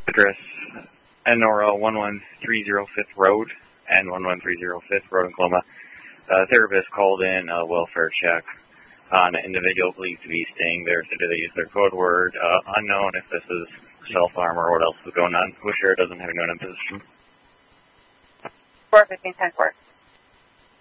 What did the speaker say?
Address Nora 1130 Fifth Road and 1130 Fifth Road in Coloma. Therapist called in a welfare check on an individual believed to be staying there. So did they use their code word? Unknown if this is self-harm or what else is going on. Who sure doesn't have anyone in position. 415-10-4.